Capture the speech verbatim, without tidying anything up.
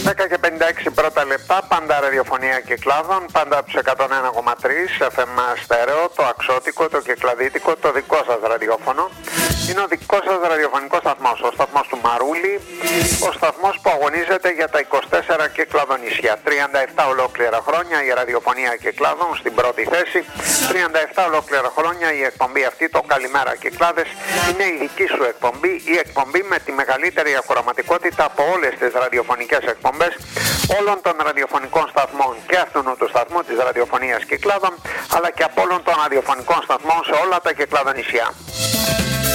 δέκα και πενήντα έξι πρώτα λεπτά, πάντα ραδιοφωνία Κυκλάδων, πάντα από τους εκατόν ένα κόμμα τρία εφ εμ στέρεο, το αξότικο, το κυκλαδίτικο, το δικό σας ραδιόφωνο. Είναι ο δικός σας ραδιοφωνικός σταθμός, ο σταθμός του Μαρούλη, ο σταθμός που αγωνίζεται για τα είκοσι τέσσερα Κυκλάδων νησιά. τριάντα επτά ολόκληρα χρόνια η ραδιοφωνία Κυκλάδων στην πρώτη θέση, τριάντα επτά ολόκληρα χρόνια η εκπομπή αυτή, το Καλημέρα Κυκλάδες, είναι η δική σου εκπομπή, η εκπομπή με τη μεγαλύτερη ακροαματικότητα από όλες τις ραδιοφωνικές εκπομπές όλων των ραδιοφωνικών σταθμών και αυτού του σταθμού της ραδιοφωνίας Κυκλάδων, αλλά και από όλων των ραδιοφωνικών σταθμών σε όλα τα Κυκλάδων νησιά.